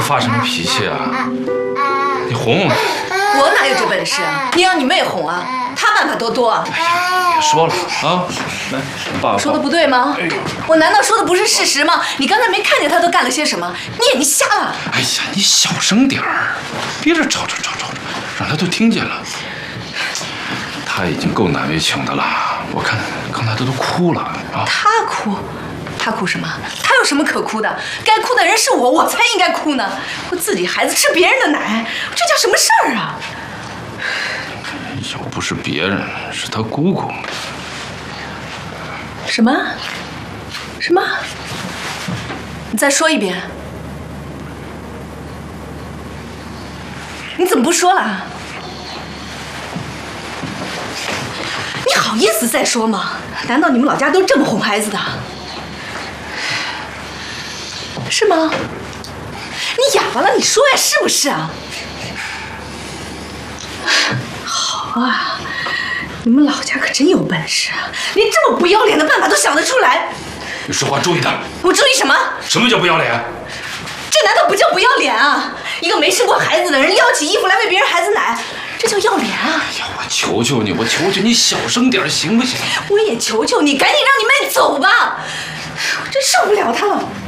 发什么脾气啊？你哄我。 我哪有这本事啊？你让你妹哄啊，她办法多多啊。 哎呀，别说了啊！来，爸。 说的不对吗？ 哎呦， 我难道说的不是事实吗？你刚才没看见他都干了些什么？你眼睛瞎了？ 哎呀，你小声点儿，别这吵，让他都听见了。他已经够难为情的了，我看刚才他都哭了啊。 他哭？他哭什么？他有什么可哭的？该哭的人是我，我才应该哭呢。我自己孩子吃别人的奶，这叫什么事儿啊？ 要不是别人，是他姑姑。 什么？什么？你再说一遍。你怎么不说了？你好意思再说吗？难道你们老家都这么哄孩子的？是吗？你哑巴了？你说呀，是不是啊？好啊，你们老家可真有本事啊，连这么不要脸的办法都想得出来。 你说话注意点。 我注意什么？ 什么叫不要脸？ 这难道不叫不要脸啊？一个没生过孩子的人撩起衣服来喂别人孩子奶，这叫要脸啊！ 哎呀，我求求你小声点行不行？ 我也求求你，赶紧让你妹走吧，我真受不了她了。